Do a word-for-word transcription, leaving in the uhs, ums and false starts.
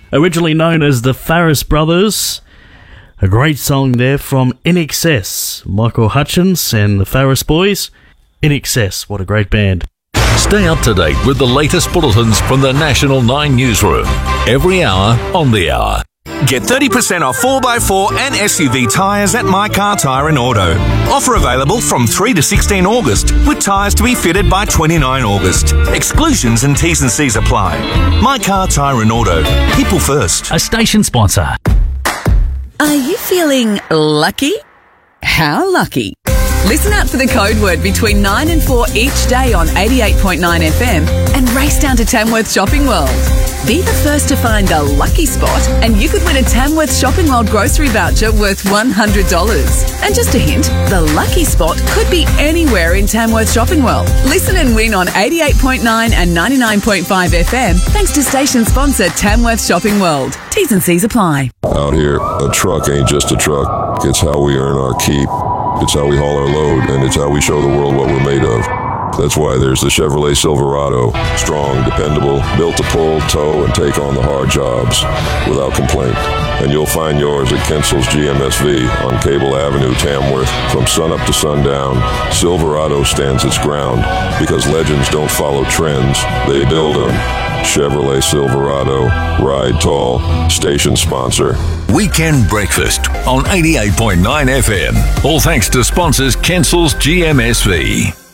originally known as the Farris Brothers. A great song there from In Excess, Michael Hutchins and the Farris Boys. In Excess, what a great band. Stay up to date with the latest bulletins from the National nine Newsroom. Every hour on the hour. Get thirty percent off four by four and S U V tyres at My Car Tyre and Auto. Offer available from three to sixteen August, with tyres to be fitted by twenty-nine August. Exclusions and T's and C's apply. My Car Tyre and Auto. People first. A station sponsor. Are you feeling lucky? How lucky? Listen out for the code word between nine and four each day on eighty-eight point nine F M and race down to Tamworth Shopping World. Be the first to find a lucky spot and you could win a Tamworth Shopping World grocery voucher worth one hundred dollars. And just a hint, the lucky spot could be anywhere in Tamworth Shopping World. Listen and win on eighty-eight point nine and ninety-nine point five F M thanks to station sponsor Tamworth Shopping World. T's and C's apply. Out here, a truck ain't just a truck. It's how we earn our keep. It's how we haul our load, and it's how we show the world what we're made of. That's why there's the Chevrolet Silverado. Strong, dependable, built to pull, tow, and take on the hard jobs without complaint. And you'll find yours at Kinsel's G M S V on Cable Avenue, Tamworth. From sunup to sundown, Silverado stands its ground because legends don't follow trends, they build them. Chevrolet Silverado. Ride tall. Station sponsor. Weekend Breakfast on eighty-eight point nine F M. All thanks to sponsors Kinsel's G M S V.